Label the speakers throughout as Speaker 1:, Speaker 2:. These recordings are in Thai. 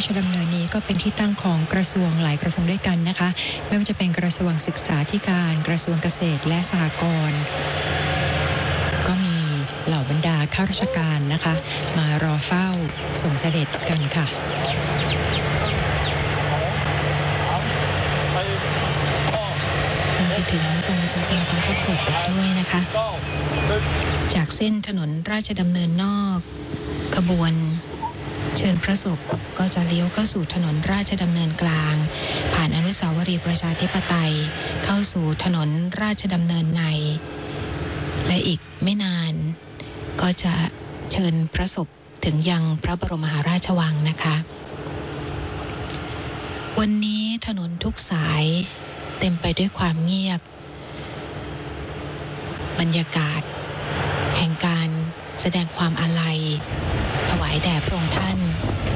Speaker 1: ชดำเนินนี้ก็เป็นที่ตั้งของกระทรวงหลายกระทรวงด้วยกันนะคะไม่ว่าจะเป็นกระทรวงศึกษาธิการกระทรวงเกษตรและสหกรณ์ก็มีเหล่าบรรดาข้าราชการนะคะมารอเฝ้าส่งเสด็จกันค่ะไปถึงตรงจากการประกบด้วยนะคะจากเส้นถนนราชดำเนินนอกขบวนเชิญพระศพก็จะเลี้ยวเข้าสู่ถนนราชดำเนินกลางผ่านอนุสาวรีย์ประชาธิปไตยเข้าสู่ถนนราชดำเนินในและอีกไม่นานก็จะเชิญพระศพถึงยังพระบรมมหาราชวังนะคะวันนี้ถนนทุกสายเต็มไปด้วยความเงียบบรรยากาศแห่งการแสดงความอาลัยถวายแด่พระองค์ท่าน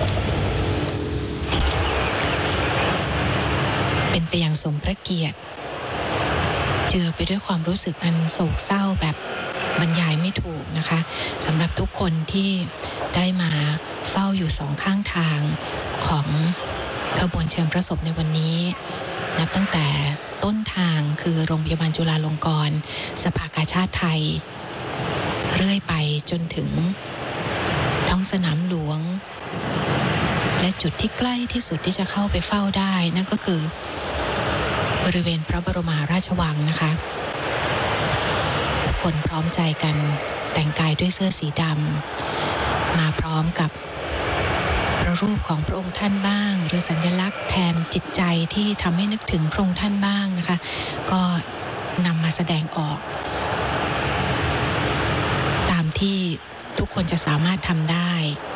Speaker 1: เป็นไปอย่างสมพระเกียรติเจือไปด้วยความรู้สึกอันโศกเศร้าแบบบรรยายไม่ถูกนะคะสำหรับทุกคนที่ได้มาเฝ้าอยู่สองข้างทางของขบวนเชิญพระศพในวันนี้นับตั้งแต่ต้นทางคือโรงพยาบาลจุฬาลงกรณ์สภากาชาดไทยเรื่อยไปจนถึงท้องสนามหลวงและจุดที่ใกล้ที่สุดที่จะเข้าไปเฝ้าได้นั่นก็คือบริเวณพระบรมมหาราชวังนะคะทุกคนพร้อมใจกันแต่งกายด้วยเสื้อสีดำมาพร้อมกับพระรูปของพระองค์ท่านบ้างหรือสัญลักษณ์แทนจิตใจที่ทำให้นึกถึงพระองค์ท่านบ้างนะคะก็นำมาแสดงออกตามที่ทุกคนจะสามารถทำได้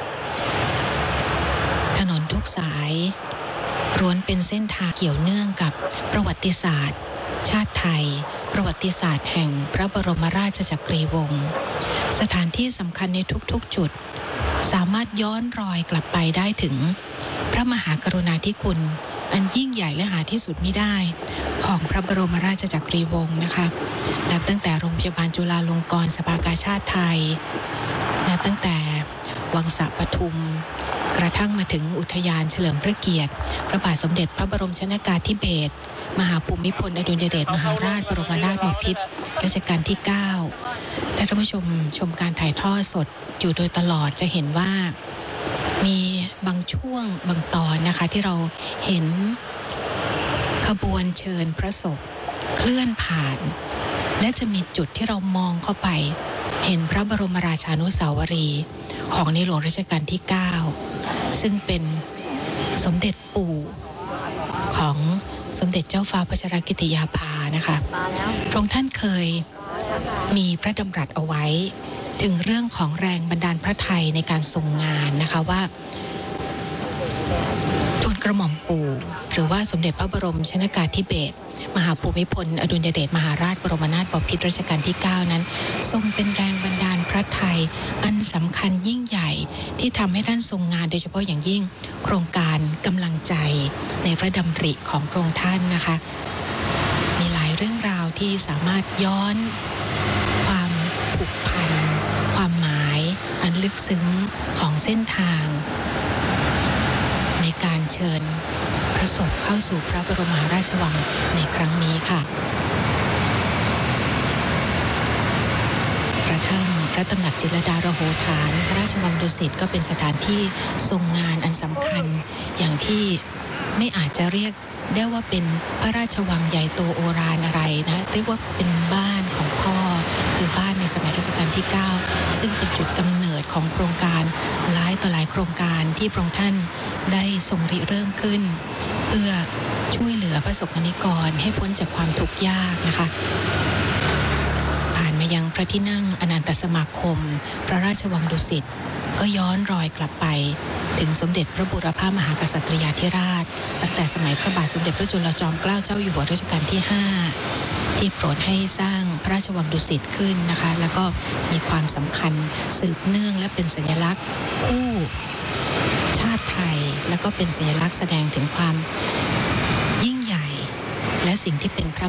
Speaker 1: ถนนทุกสายล้วนเป็นเส้นทางเกี่ยวเนื่องกับประวัติศาสตร์ชาติไทยประวัติศาสตร์แห่งพระบรมราชจักรีวงศ์สถานที่สำคัญในทุกๆจุดสามารถย้อนรอยกลับไปได้ถึงพระมหากรุณาธิคุณอันยิ่งใหญ่และหาที่สุดมิได้ของพระบรมราชจักรีวงศ์นะคะนับตั้งแต่โรงพยาบาลจุฬาลงกรณ์สภากาชาดไทยนับตั้งแต่วังสะปทุมกระทั่งมาถึงอุทยานเฉลิมพระเกียรติพระบาทสมเด็จพระบรมชนกาธิเบศรมหาภูมิพลอดุลยเดชมหาราชบรมนาถบพิตรรัชกาลที่9ถ้าท่านผู้ชมการถ่ายทอดสดอยู่โดยตลอดจะเห็นว่ามีบางช่วงบางตอนนะคะที่เราเห็นขบวนเชิญพระศพเคลื่อนผ่านและจะมีจุดที่เรามองเข้าไปเห็นพระบรมราชานุสาวรีย์ของในหลวงรัชกาลที่9ซึ่งเป็นสมเด็จปู่ของสมเด็จเจ้าฟ้าพัชรกิติยาภานะคะพระองค์ท่านเคยมีพระดำรัสเอาไว้ถึงเรื่องของแรงบันดาลพระทัยในการทรงงานนะคะว่าทูลกระหม่อมปู่หรือว่าสมเด็จพระบรมชนกาธิเบศรมหาภูมิพลอดุลยเดชมหาราชบรมนาถบพิตรรัชกาลที่9นั้นทรงเป็นแรงบันดาลพระทัยอันสำคัญยิ่งใหญ่ที่ทำให้ท่านทรงงานโดยเฉพาะอย่างยิ่งโครงการกำลังใจในพระดำริของพระองค์ท่านนะคะมีหลายเรื่องราวที่สามารถย้อนความผูกพันความหมายอันลึกซึ้งของเส้นทางในการเชิญพระศพเข้าสู่พระบรมมหาราชวังในครั้งนี้ค่ะกระทั่งพระตำหนักจิตรลดาระโหฐานพระราชวังดุสิตก็เป็นสถานที่ทรงงานอันสำคัญอย่างที่ไม่อาจจะเรียกได้ว่าเป็นพระราชวังใหญ่โตโอฬารอะไรนะเรียกว่าเป็นบ้านของพ่อคือบ้านในสมัยรัชกาลที่9ซึ่งเป็นจุดกำเนิดของโครงการหลายต่อหลายโครงการที่พระองค์ท่านได้ทรงริเริ่มขึ้นเพื่อช่วยเหลือประสบกรณิกรให้พ้นจากความทุกข์ยากนะคะผ่านมายังพระที่นั่งอนันตสมาคมพระราชวังดุสิตก็ย้อนรอยกลับไปถึงสมเด็จพระบูรพามหากษัตริยาธิราชตั้งแต่สมัยพระบาทสมเด็จพระจุลจอมเกล้าเจ้าอยู่หัวรัชกาลที่5ที่โปรดให้สร้างพระราชวังดุสิตขึ้นนะคะแล้วก็มีความสำคัญสืบเนื่องและเป็นสัญลักษณ์คู่ชาติไทยแล้วก็เป็นสัญลักษณ์แสดงถึงความยิ่งใหญ่และสิ่งที่เป็นพระ